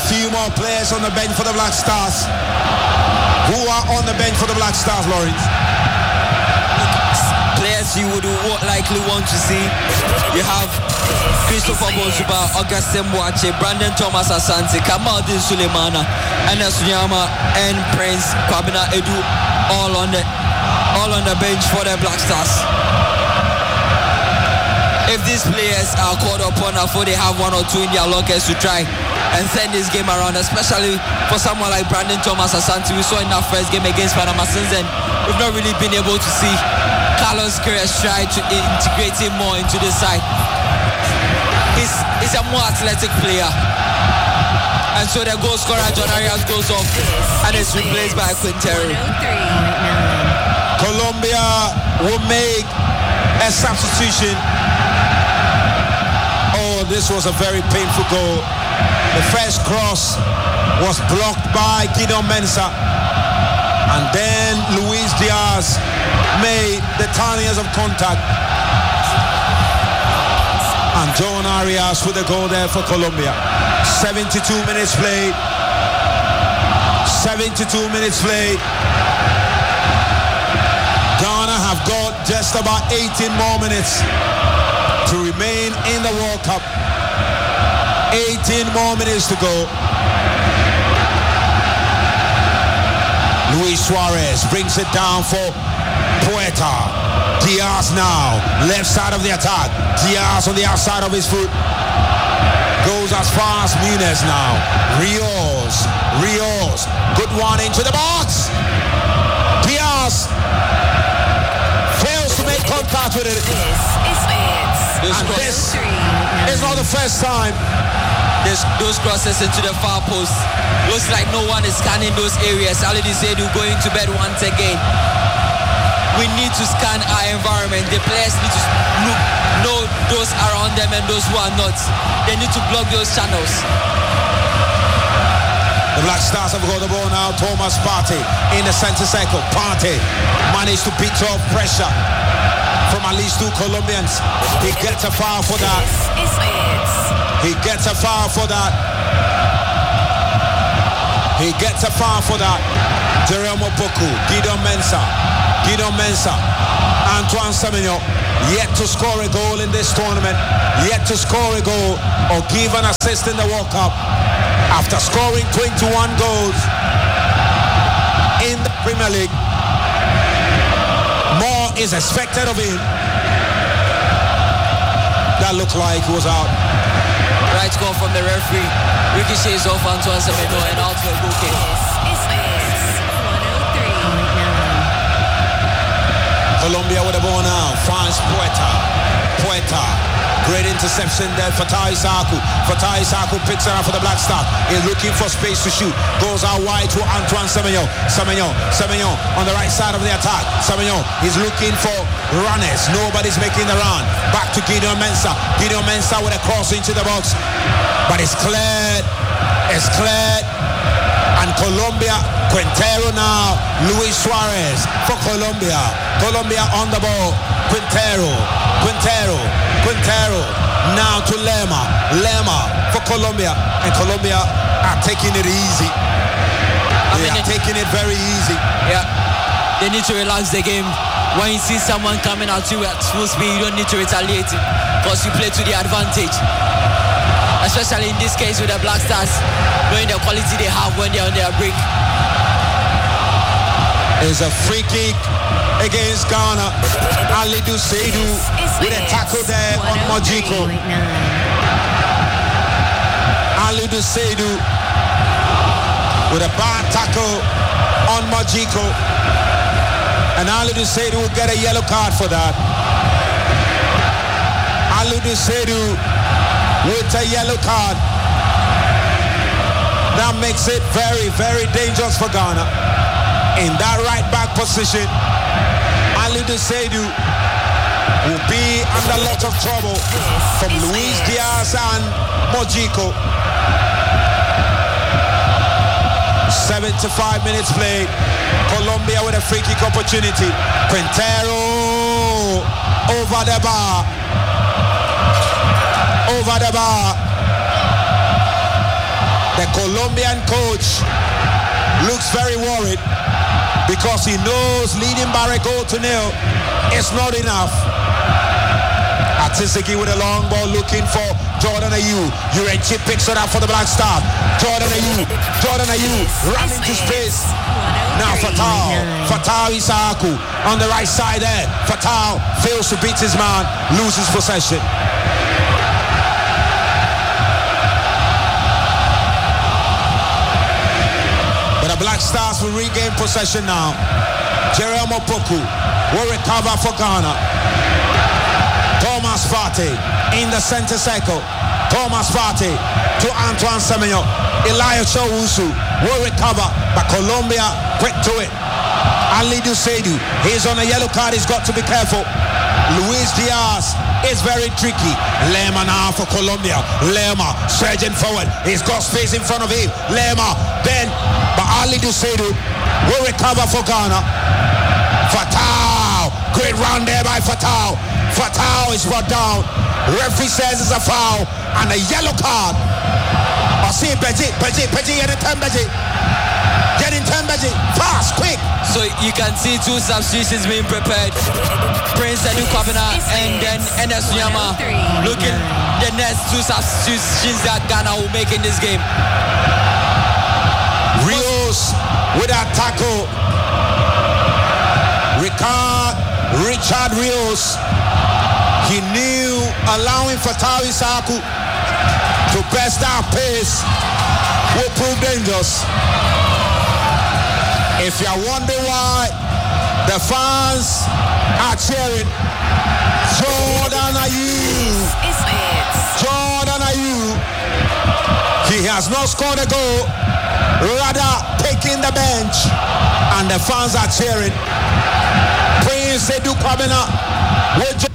few more players on the bench for the Black Stars. Who are on the bench for the Black Stars, Lawrence? Players you would likely want to see. You have Christopher Bozuba, Augustin Boache, Brandon Thomas Asante, Kamaldeen Sulemana, Enes Nyama, and Prince Kwabena Edu, all on the bench for the Black Stars. If these players are called upon before they have one or two in their lockers to try and send this game around, especially for someone like Brandon Thomas Asante, we saw in that first game against Panama since then, we've not really been able to see Carlos Queiroz try to integrate him more into the side. He's a more athletic player. And so the goal scorer, John Arias, goes off and is replaced by Quintero. Colombia will make a substitution. Oh, this was a very painful goal. The first cross was blocked by Gideon Mensah. And then Luis Diaz made the tiniest of contact. And John Arias with a goal there for Colombia. 72 minutes played. 72 minutes played. Ghana have got just about 18 more minutes to remain in the World Cup. 18 more minutes to go. Luis Suarez brings it down for Puerta. Diaz now, left side of the attack. Diaz on the outside of his foot. Goes as far as Muniz now. Rios. Good one into the box. Diaz fails to make contact with it. And this is not the first time. Those crosses into the far post. Looks like no one is scanning those areas. Already said we're going to bed once again. We need to scan our environment. The players need to know those around them and those who are not. They need to block those channels. The Black Stars have got the ball now. Thomas Partey in the center circle. Partey managed to beat off pressure from at least two Colombians. He gets a foul for that. He gets a foul for that. He gets a foul for that. Jerome Opoku, Gideon Mensah, Antoine Semenyo, yet to score a goal in this tournament, yet to score a goal or give an assist in the World Cup after scoring 21 goals in the Premier League. More is expected of him. That looked like he was out. Right call from the referee. Ricochets off Antoine Semenyo and out for a goal kick. Colombia with the ball now. Finds Puerta. Great interception there for Fatai Saku picks it up for the Black Star. He's looking for space to shoot. Goes out wide to Antoine Semenyo. Semenyo on the right side of the attack. Semenyo is looking for runners. Nobody's making the run. Back to Gideon Mensah. Gideon Mensah with a cross into the box. But it's cleared. And Colombia, Quintero now. Luis Suarez for Colombia. Colombia on the ball. Quintero. Now to Lema for Colombia. And Colombia are taking it easy. They are taking it very easy. Yeah. They need to relax the game. When you see someone coming at you at full speed, you don't need to retaliate because you play to the advantage. Especially in this case with the Black Stars, knowing the quality they have when they're on their break. There's a free kick against Ghana. Alidu Seidu with a tackle there on Mojiko. Alidu Seidu with a bad tackle on Mojiko. And Alidu Seidu will get a yellow card for that. Alidu Seidu with a yellow card. That makes it very, very dangerous for Ghana. In that right back position, Alidu Seidu will be under a lot of trouble from Luis Diaz and Mojiko. 75 minutes played. Colombia with a free kick opportunity. Quintero over the bar. The Colombian coach looks very worried because he knows leading by a goal to nil is not enough. Atisiki with a long ball looking for Jordan Ayew. Urenchi picks it up for the Black Star. Jordan Ayew running to space. Now Fatal Issahaku on the right side there. Fatal fails to beat his man, loses possession. But the Black Stars will regain possession now. Jerome Opoku will recover for Ghana. Thomas Partey in the center circle. Thomas Partey to Antoine Semenyo. Elijah Owusu will recover, but Colombia quick to it. Alidu Seidu, he's on a yellow card, he's got to be careful. Luis Diaz is very tricky. Lerma now for Colombia. Lerma surging forward, he's got space in front of him. Lerma, then, but Alidu Seidu will recover for Ghana. Fatal, great run there by Fatal. Fatal is brought down. Referee says it's a foul and a yellow card. I see Beji, getting 10 Beji, fast, quick. So you can see two substitutions being prepared. Prince Edu Kwabena and then Enes Nyama looking the next two substitutions that Ghana will make in this game. Rios with a tackle. Richard Rios. He knew allowing Fatal Issahaku to burst our pace will prove dangerous. If you're wondering why the fans are cheering, Jordan Ayew. Jordan Ayew. He has not scored a goal, rather taking the bench, and the fans are cheering. Prince Edu Kwabena with